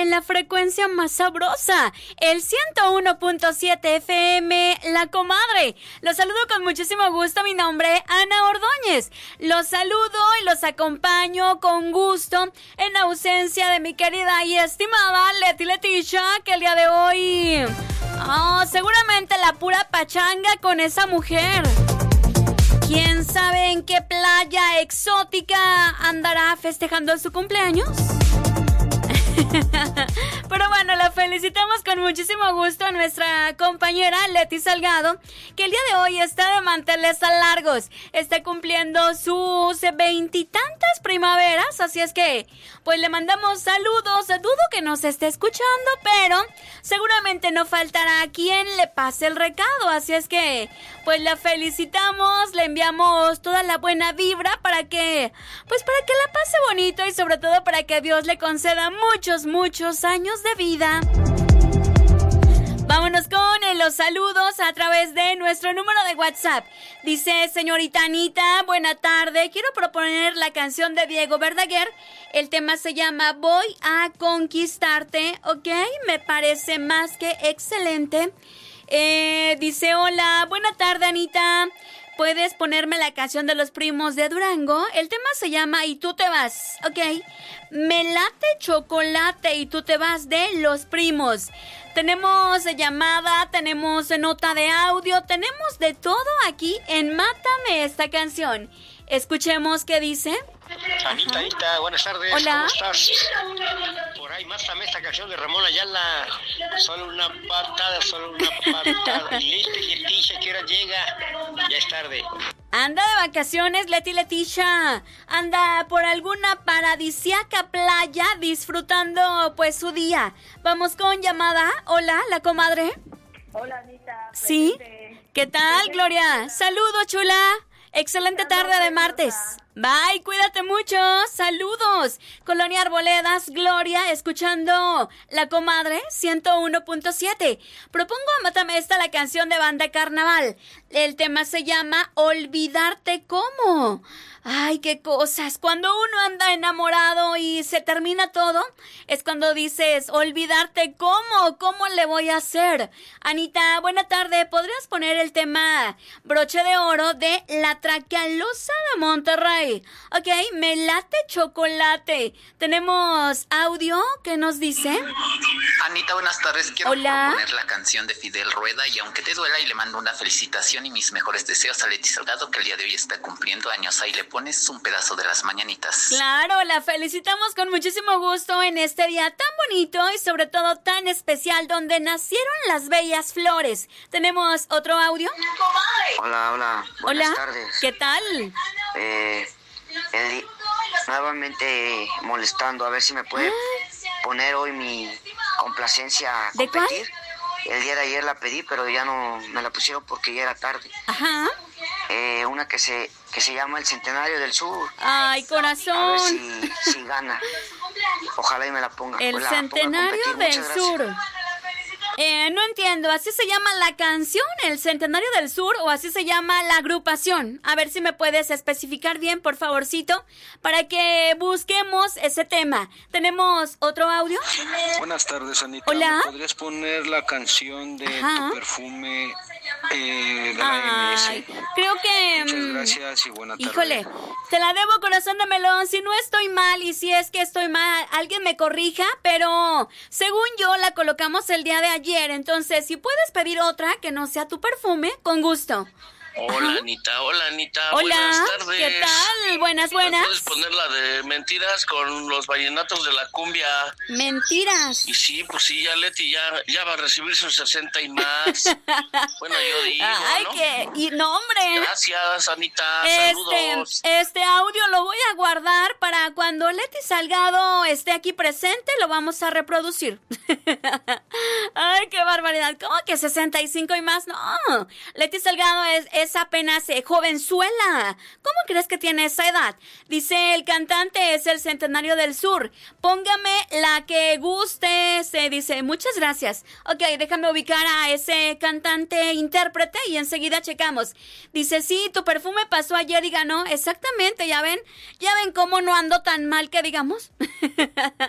en la frecuencia más sabrosa, el 101.7 FM, La Comadre. Los saludo con muchísimo gusto, mi nombre es Ana Ordóñez. Los saludo y los acompaño con gusto en ausencia de mi querida y estimada Leti Leticia, que el día de hoy... seguramente la pura pachanga con esa mujer. ¿Quién sabe en qué playa exótica andará festejando su cumpleaños? Pero bueno, la felicitamos con muchísimo gusto a nuestra compañera Leti Salgado, que el día de hoy está de manteles largos, está cumpliendo sus 20 y tantas primaveras, así es que pues le mandamos saludos. Dudo que nos esté escuchando, pero seguramente no faltará quien le pase el recado, así es que pues la felicitamos, le enviamos toda la buena vibra para que la pase bonito y sobre todo para que Dios le conceda muchos años de vida. Vámonos con los saludos a través de nuestro número de WhatsApp. Dice: señorita Anita, buena tarde. Quiero proponer la canción de Diego Verdaguer. El tema se llama Voy a conquistarte. Ok, me parece más que excelente. Dice: hola, buena tarde, Anita. ¿Puedes ponerme la canción de Los Primos de Durango? El tema se llama Y tú te vas, ¿ok? Me late chocolate y tú te vas de Los Primos. Tenemos llamada, tenemos nota de audio, tenemos de todo aquí en Mátame esta canción. Escuchemos qué dice. Anita, buenas tardes. Hola. ¿Cómo estás? Por ahí, mátame esta canción de Ramón Ayala. Solo una patada. Leticia, ¿qué hora llega? Ya es tarde. Anda de vacaciones, Leticia. Anda por alguna paradisíaca playa disfrutando pues su día. Vamos con llamada. Hola, la comadre. Hola, Anita. ¿Sí? ¿Qué tal, Gloria? Saludos, chula. Excelente tarde de martes. Bye, cuídate mucho. Saludos. Colonia Arboledas, Gloria, escuchando La Comadre 101.7. Propongo a Mátame esta, la canción de Banda Carnaval. El tema se llama Olvidarte cómo. Ay, qué cosas. Cuando uno anda enamorado y se termina todo, es cuando dices, olvidarte cómo le voy a hacer. Anita, buena tarde. ¿Podrías poner el tema Broche de Oro de La Tracalosa de Monterrey? Ok, me late chocolate. Tenemos audio que nos dice. Anita, buenas tardes. Quiero Hola. proponer la canción de Fidel Rueda y aunque te duela, y le mando una felicitación y mis mejores deseos a Leti Salgado, que el día de hoy está cumpliendo años. Ahí le pones un pedazo de las mañanitas. Claro, la felicitamos con muchísimo gusto en este día tan bonito y sobre todo tan especial donde nacieron las bellas flores. ¿Tenemos otro audio? Hola. Buenas tardes. ¿Qué tal? Nuevamente molestando, a ver si me puede poner hoy mi complacencia a ¿De competir. El día de ayer la pedí, pero ya no me la pusieron porque ya era tarde. Ajá. Una que se llama El Centenario del Sur. Ay, corazón. A ver si gana. Ojalá y me la ponga. El Pues la ponga a Centenario competir. del Muchas Sur. gracias. No entiendo, ¿así se llama la canción, El Centenario del Sur, o así se llama la agrupación? A ver si me puedes especificar bien, por favorcito, para que busquemos ese tema. ¿Tenemos otro audio? Buenas tardes, Anita. Hola. ¿Me podrías poner la canción de Ajá. Tu Perfume de la MS? Ay, creo que... Muchas gracias y buena tarde. Híjole, te la debo, corazón de melón. Si no estoy mal y si es que estoy mal, alguien me corrija, pero según yo la colocamos el día de ayer. Entonces, si puedes pedir otra que no sea Tu Perfume, con gusto. Hola, Anita. Hola, Buenas tardes. ¿qué tal? Buenas. ¿Puedes poner la de Mentiras con los vallenatos de la cumbia? Mentiras. Y sí, pues sí, ya Leti ya va a recibir sus 60 y más. Bueno, yo digo, Ay, ¿no? y no, hombre. Gracias, Anita. Saludos. Este audio lo voy a guardar para cuando Leti Salgado esté aquí presente, lo vamos a reproducir. Ay, qué barbaridad. ¿Cómo que 65 y más? No, Leti Salgado es apenas jovenzuela. ¿Cómo crees que tiene esa edad? Dice, el cantante es El Centenario del Sur. Póngame la que guste. Se dice, muchas gracias. Ok, déjame ubicar a ese cantante intérprete y enseguida checamos. Dice, sí, Tu Perfume pasó ayer y ganó. Exactamente, ¿ya ven cómo no ando tan mal que digamos?